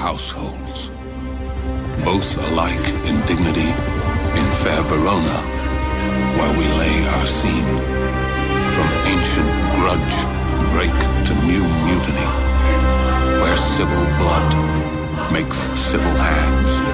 households, both alike in dignity in fair Verona, where we lay our scene. From ancient grudge break to new mutiny, where civil blood makes civil hands.